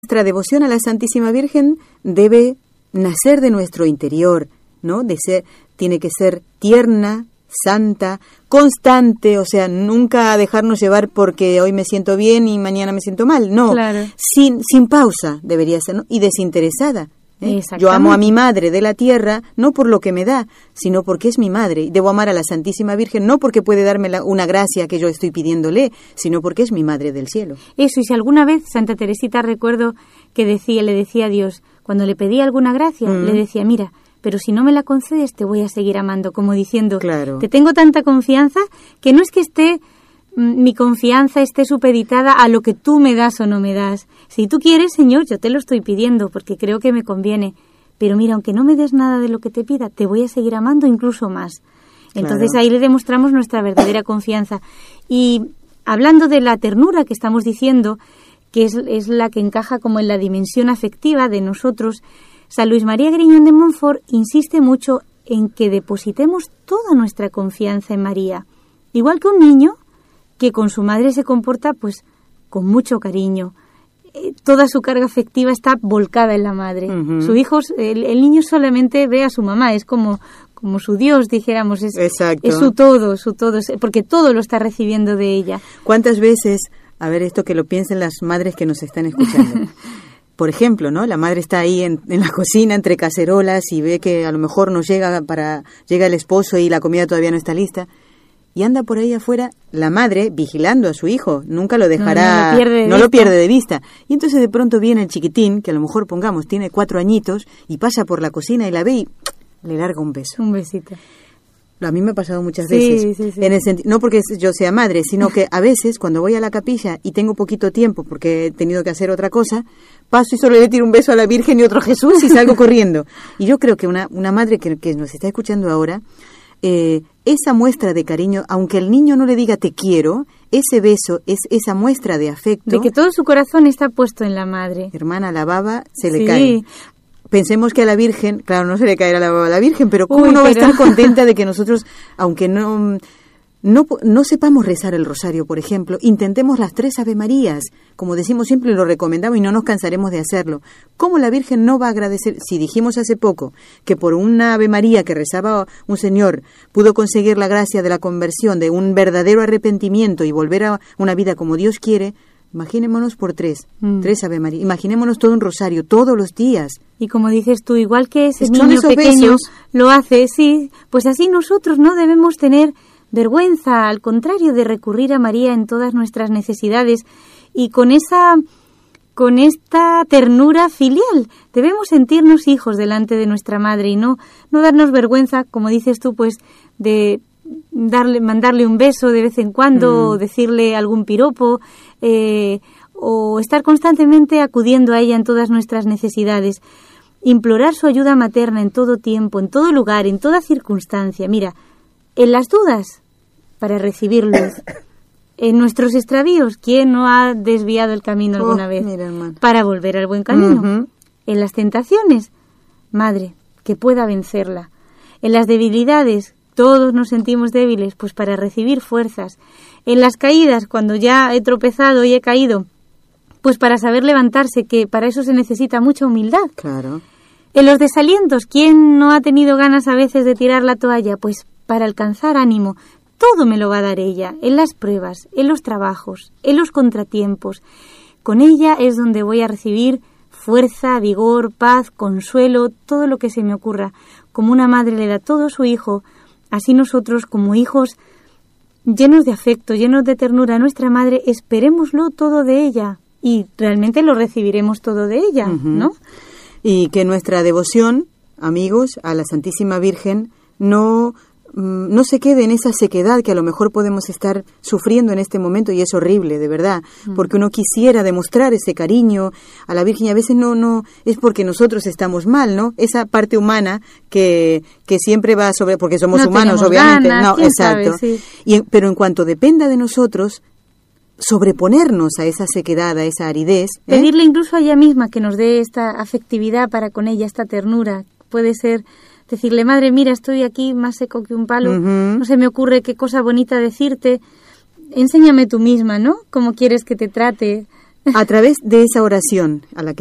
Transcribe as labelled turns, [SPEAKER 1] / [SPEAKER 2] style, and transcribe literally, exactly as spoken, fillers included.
[SPEAKER 1] Nuestra devoción a la Santísima Virgen debe nacer de nuestro interior, ¿no? De ser, tiene que ser tierna, santa, constante, o sea, nunca dejarnos llevar porque hoy me siento bien y mañana me siento mal, no,
[SPEAKER 2] claro.
[SPEAKER 1] sin, sin pausa debería ser, ¿no? Y desinteresada. ¿Eh? Yo amo a mi madre de la tierra no por lo que me da, sino porque es mi madre. Debo amar a la Santísima Virgen no porque puede darme la, una gracia que yo estoy pidiéndole, sino porque es mi madre del cielo.
[SPEAKER 2] Eso, y si alguna vez Santa Teresita recuerdo que decía, le decía a Dios, cuando le pedía alguna gracia, mm. le decía, mira, pero si no me la concedes te voy a seguir amando, como diciendo,
[SPEAKER 1] claro.
[SPEAKER 2] te tengo tanta confianza que no es que esté mi confianza esté supeditada a lo que tú me das o no me das. Si tú quieres, Señor, yo te lo estoy pidiendo porque creo que me conviene. Pero mira, aunque no me des nada de lo que te pida, te voy a seguir amando incluso más. Entonces claro. ahí le demostramos nuestra verdadera confianza. Y hablando de la ternura que estamos diciendo, que es, es la que encaja como en la dimensión afectiva de nosotros, San Luis María Griñón de Montfort insiste mucho en que depositemos toda nuestra confianza en María. Igual que un niño que con su madre se comporta pues con mucho cariño. Eh, toda su carga afectiva está volcada en la madre. Uh-huh. Su hijo, el, el niño solamente ve a su mamá, es como, como su Dios, dijéramos, es, es su todo, su todo, porque todo lo está recibiendo de ella.
[SPEAKER 1] ¿Cuántas veces, a ver esto que lo piensen las madres que nos están escuchando? Por ejemplo, ¿no? La madre está ahí en, en la cocina entre cacerolas y ve que a lo mejor no llega para llega el esposo y la comida todavía no está lista. Y anda por ahí afuera la madre vigilando a su hijo, nunca lo dejará, no, no, lo, pierde no lo pierde de vista. Y entonces de pronto viene el chiquitín, que a lo mejor pongamos tiene cuatro añitos, y pasa por la cocina y la ve y le larga un beso.
[SPEAKER 2] Un besito.
[SPEAKER 1] A mí me ha pasado muchas
[SPEAKER 2] sí,
[SPEAKER 1] veces,
[SPEAKER 2] sí, sí.
[SPEAKER 1] En el senti- no porque yo sea madre, sino que a veces cuando voy a la capilla y tengo poquito tiempo porque he tenido que hacer otra cosa, paso y solo le tiro un beso a la Virgen y otro a Jesús y salgo corriendo. Y yo creo que una, una madre que, que nos está escuchando ahora, Eh, esa muestra de cariño, aunque el niño no le diga te quiero, ese beso es esa muestra de afecto.
[SPEAKER 2] De que todo su corazón está puesto en la madre.
[SPEAKER 1] Hermana, la baba se le
[SPEAKER 2] sí.
[SPEAKER 1] cae. Pensemos que a la Virgen, claro, no se le caerá la baba a la Virgen, pero ¿cómo
[SPEAKER 2] Uy,
[SPEAKER 1] no va
[SPEAKER 2] pero...
[SPEAKER 1] a estar contenta de que nosotros, aunque no... No, no sepamos rezar el rosario, por ejemplo, intentemos las tres Ave Marías, como decimos siempre y lo recomendamos y no nos cansaremos de hacerlo. ¿Cómo la Virgen no va a agradecer? Si dijimos hace poco que por una Ave María que rezaba un señor pudo conseguir la gracia de la conversión, de un verdadero arrepentimiento y volver a una vida como Dios quiere, imaginémonos por tres, mm. tres Ave María, imaginémonos todo un rosario todos los días.
[SPEAKER 2] Y como dices tú, igual que ese
[SPEAKER 1] Son
[SPEAKER 2] niño pequeño
[SPEAKER 1] besos.
[SPEAKER 2] Lo hace, sí, pues así nosotros no debemos tener vergüenza, al contrario, de recurrir a María en todas nuestras necesidades y con esa, con esta ternura filial. Debemos sentirnos hijos delante de nuestra madre y no, no darnos vergüenza, como dices tú, pues de darle, mandarle un beso de vez en cuando, mm. o decirle algún piropo, eh, o estar constantemente acudiendo a ella en todas nuestras necesidades. Implorar su ayuda materna en todo tiempo, en todo lugar, en toda circunstancia. Mira, en las dudas, para recibir luz. En nuestros extravíos, ¿quién no ha desviado el camino
[SPEAKER 1] oh,
[SPEAKER 2] alguna vez?
[SPEAKER 1] Mira,
[SPEAKER 2] para volver al buen camino.
[SPEAKER 1] Uh-huh.
[SPEAKER 2] En las tentaciones, madre, que pueda vencerla. En las debilidades, todos nos sentimos débiles, pues para recibir fuerzas. En las caídas, cuando ya he tropezado y he caído, pues para saber levantarse, que para eso se necesita mucha humildad.
[SPEAKER 1] Claro.
[SPEAKER 2] En los desalientos, ¿quién no ha tenido ganas a veces de tirar la toalla? Pues para alcanzar ánimo, todo me lo va a dar ella, en las pruebas, en los trabajos, en los contratiempos. Con ella es donde voy a recibir fuerza, vigor, paz, consuelo, todo lo que se me ocurra. Como una madre le da todo a su hijo, así nosotros como hijos llenos de afecto, llenos de ternura a nuestra madre, esperémoslo todo de ella y realmente lo recibiremos todo de ella, uh-huh. ¿no?
[SPEAKER 1] Y que nuestra devoción, amigos, a la Santísima Virgen no... no se quede en esa sequedad que a lo mejor podemos estar sufriendo en este momento y es horrible, de verdad, mm. porque uno quisiera demostrar ese cariño a la Virgen y a veces no no es porque nosotros estamos mal, ¿no? Esa parte humana que que siempre va sobre porque somos
[SPEAKER 2] no
[SPEAKER 1] humanos, obviamente,
[SPEAKER 2] ganas,
[SPEAKER 1] no, exacto.
[SPEAKER 2] Sabe, sí.
[SPEAKER 1] Y pero en cuanto dependa de nosotros sobreponernos a esa sequedad, a esa aridez, ¿eh?
[SPEAKER 2] Pedirle incluso a ella misma que nos dé esta afectividad para con ella, esta ternura, puede ser decirle, madre, mira, estoy aquí más seco que un palo, uh-huh. no se me ocurre qué cosa bonita decirte, enséñame tú misma, ¿no? ¿Cómo quieres que te trate?
[SPEAKER 1] A través de esa oración a la que